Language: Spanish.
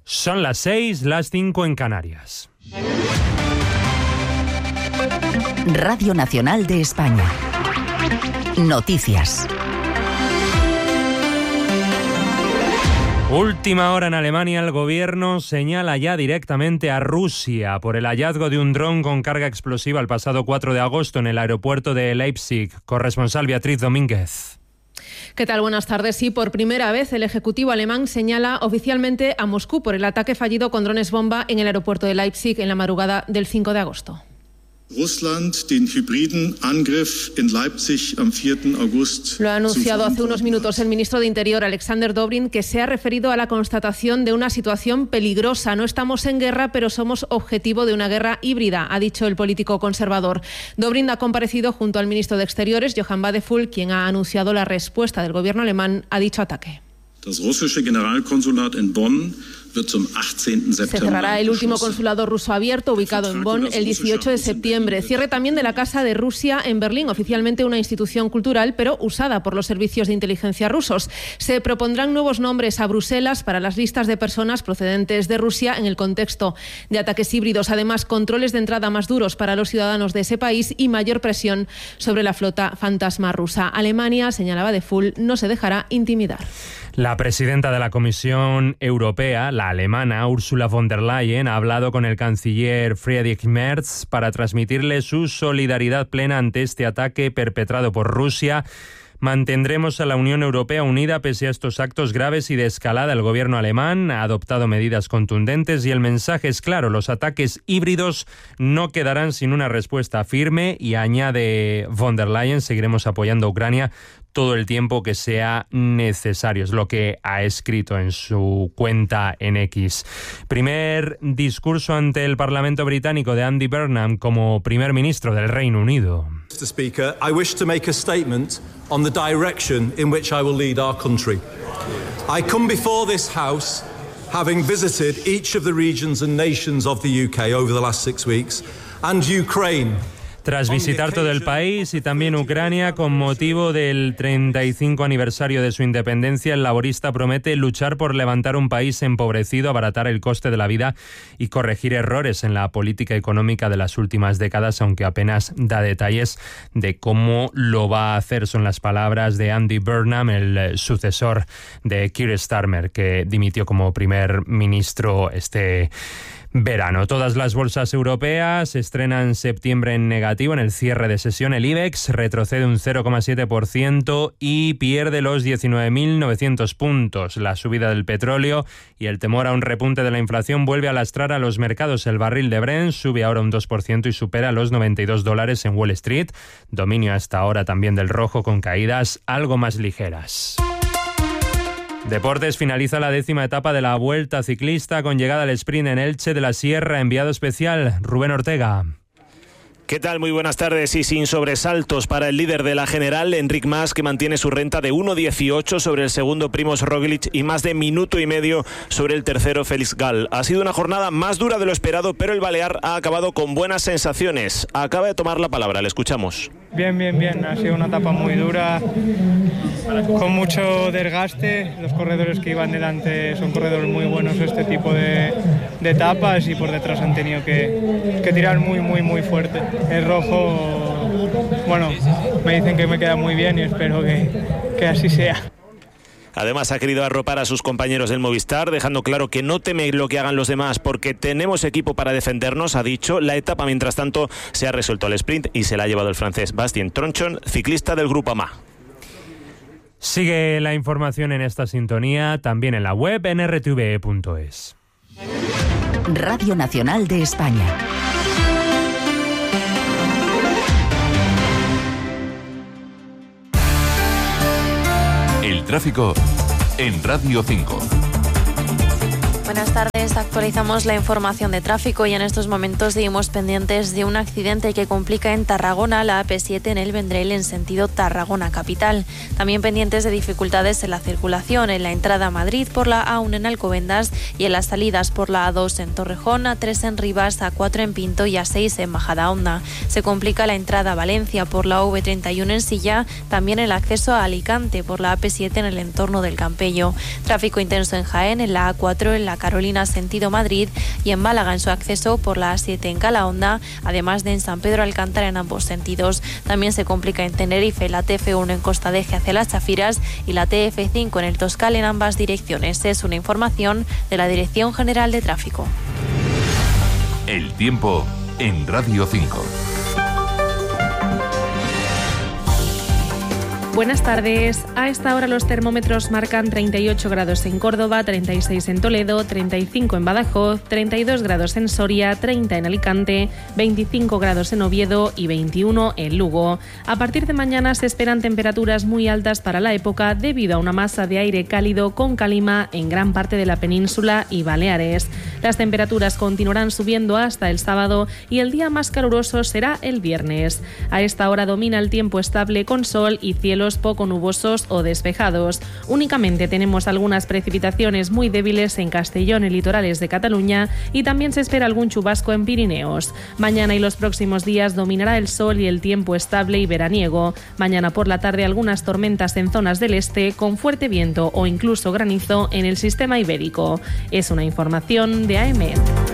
Son las 6, las 5 en Canarias. Radio Nacional de España. Noticias. Última hora en Alemania, el gobierno señala ya directamente a Rusia por el hallazgo de un dron con carga explosiva el pasado 4 de agosto en el aeropuerto de Leipzig. Corresponsal Beatriz Domínguez. ¿Qué tal? Buenas tardes. Sí, por primera vez el Ejecutivo alemán señala oficialmente a Moscú por el ataque fallido con drones bomba en el aeropuerto de Leipzig en la madrugada del 5 de agosto. Russland den hybriden Angriff in Leipzig am 4. August. Lo ha anunciado hace unos minutos el ministro de Interior, Alexander Dobrindt, que se ha referido a la constatación de una situación peligrosa. No estamos en guerra, pero somos objetivo de una guerra híbrida, ha dicho el político conservador. Dobrindt ha comparecido junto al ministro de Exteriores, Johann Wadephul, quien ha anunciado la respuesta del gobierno alemán a dicho ataque. Das russische Generalkonsulat in Bonn wird zum 18. Se cerrará el último consulado ruso abierto ubicado en Bonn el 18 de septiembre. Cierre también de la Casa de Rusia en Berlín, oficialmente una institución cultural, pero usada por los servicios de inteligencia rusos. Se propondrán nuevos nombres a Bruselas para las listas de personas procedentes de Rusia en el contexto de ataques híbridos. Además, controles de entrada más duros para los ciudadanos de ese país y mayor presión sobre la flota fantasma rusa. Alemania, señalaba Wadephul, no se dejará intimidar. La presidenta de la Comisión Europea, la alemana Ursula von der Leyen, ha hablado con el canciller Friedrich Merz para transmitirle su solidaridad plena ante este ataque perpetrado por Rusia. Mantendremos a la Unión Europea unida pese a estos actos graves y de escalada. El gobierno alemán ha adoptado medidas contundentes y el mensaje es claro: los ataques híbridos no quedarán sin una respuesta firme. Y añade von der Leyen, seguiremos apoyando a Ucrania todo el tiempo que sea necesario. Es lo que ha escrito en su cuenta en X. Primer discurso ante el Parlamento británico de Andy Burnham como primer ministro del Reino Unido. Mr. Speaker, I wish to make a statement on the direction in which I will lead our country. I come before this House having visited each of the regions and nations of the UK over the last 6 weeks and Ukraine. Tras visitar todo el país y también Ucrania con motivo del 35 aniversario de su independencia, el laborista promete luchar por levantar un país empobrecido, abaratar el coste de la vida y corregir errores en la política económica de las últimas décadas, aunque apenas da detalles de cómo lo va a hacer. Son las palabras de Andy Burnham, el sucesor de Keir Starmer, que dimitió como primer ministro este verano. Todas las bolsas europeas estrenan septiembre en negativo. En el cierre de sesión, el IBEX retrocede un 0,7% y pierde los 19.900 puntos. La subida del petróleo y el temor a un repunte de la inflación vuelve a lastrar a los mercados. El barril de Brent sube ahora un 2% y supera los $92 en Wall Street. Dominio hasta ahora también del rojo, con caídas algo más ligeras. Deportes, finaliza la 10ª etapa de la Vuelta Ciclista con llegada al sprint en Elche de la Sierra. Enviado especial, Rubén Ortega. ¿Qué tal? Muy buenas tardes. Y sin sobresaltos para el líder de la general, Enric Mas, que mantiene su renta de 1.18 sobre el segundo Primož Roglič y más de minuto y medio sobre el tercero Félix Gall. Ha sido una jornada más dura de lo esperado, pero el balear ha acabado con buenas sensaciones. Acaba de tomar la palabra, le escuchamos. Bien. Ha sido una etapa muy dura, con mucho desgaste. Los corredores que iban delante son corredores muy buenos este tipo de etapas, y por detrás han tenido que tirar muy fuerte. El rojo, bueno, me dicen que me queda muy bien y espero que así sea. Además, ha querido arropar a sus compañeros del Movistar, dejando claro que no teme lo que hagan los demás porque tenemos equipo para defendernos, ha dicho. La etapa, mientras tanto, se ha resuelto al sprint y se la ha llevado el francés Bastien Tronchon, ciclista del Grupo AMA. Sigue la información en esta sintonía, también en la web en rtve.es. Radio Nacional de España. El tráfico en Radio 5. Buenas tardes, actualizamos la información de tráfico y en estos momentos seguimos pendientes de un accidente que complica en Tarragona la AP7 en el Vendrell en sentido Tarragona capital. También pendientes de dificultades en la circulación en la entrada a Madrid por la A1 en Alcobendas y en las salidas por la A2 en Torrejón, A3 en Rivas, A4 en Pinto y A6 en Majadahonda. Se complica la entrada a Valencia por la V31 en Silla, también el acceso a Alicante por la AP7 en el entorno del Campello. Tráfico intenso en Jaén, en la A4 en la la Carolina sentido Madrid y en Málaga en su acceso por la A7 en Calahonda, además de en San Pedro Alcántara en ambos sentidos. También se complica en Tenerife la TF1 en Costa de Eje hacia las Chafiras y la TF5 en el Toscal en ambas direcciones. Es una información de la Dirección General de Tráfico. El tiempo en Radio 5. Buenas tardes. A esta hora los termómetros marcan 38 grados en Córdoba, 36 en Toledo, 35 en Badajoz, 32 grados en Soria, 30 en Alicante, 25 grados en Oviedo y 21 en Lugo. A partir de mañana se esperan temperaturas muy altas para la época debido a una masa de aire cálido con calima en gran parte de la península y Baleares. Las temperaturas continuarán subiendo hasta el sábado y el día más caluroso será el viernes. A esta hora domina el tiempo estable con sol y cielos poco nubosos o despejados. Únicamente tenemos algunas precipitaciones muy débiles en Castellón y litorales de Cataluña y también se espera algún chubasco en Pirineos. Mañana y los próximos días dominará el sol y el tiempo estable y veraniego. Mañana por la tarde algunas tormentas en zonas del este con fuerte viento o incluso granizo en el sistema ibérico. Es una información de AEMET.